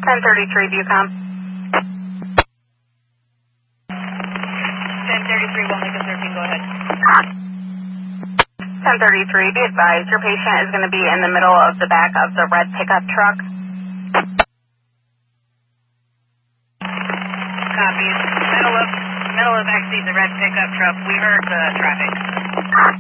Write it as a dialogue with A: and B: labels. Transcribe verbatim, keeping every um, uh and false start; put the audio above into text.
A: ten thirty-three, Bucom.
B: ten thirty-three, one Lincoln thirteen, go ahead.
A: ten thirty-three, be advised, your patient is going to be in the middle of the back of the red pickup truck.
B: Copy. Middle of, middle of backseat, the red pickup truck. We heard the traffic.